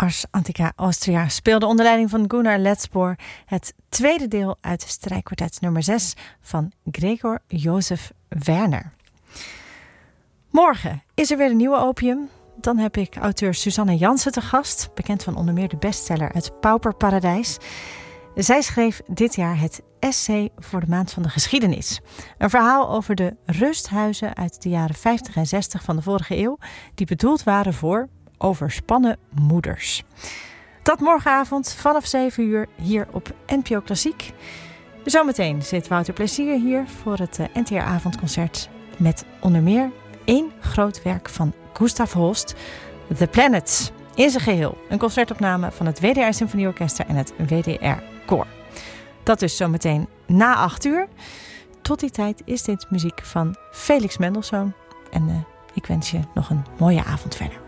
Ars Antica Austria speelde onder leiding van Gunnar Letzbohr het tweede deel uit strijkkwartet nummer 6 van Gregor Josef Werner. Morgen is er weer een nieuwe Opium. Dan heb ik auteur Suzanne Jansen te gast, bekend van onder meer de bestseller Het Pauperparadijs. Zij schreef dit jaar het essay voor de Maand van de Geschiedenis. Een verhaal over de rusthuizen uit de jaren 50 en 60 van de vorige eeuw, die bedoeld waren voor overspannen moeders. Dat morgenavond vanaf 7 uur hier op NPO Klassiek. Zometeen zit Wouter Plezier hier voor het NTR-avondconcert met onder meer 1 groot werk van Gustav Holst, The Planets, in zijn geheel. Een concertopname van het WDR Symfonieorkester en het WDR Koor. Dat dus zometeen na 8 uur. Tot die tijd is dit muziek van Felix Mendelssohn. En ik wens je nog een mooie avond verder.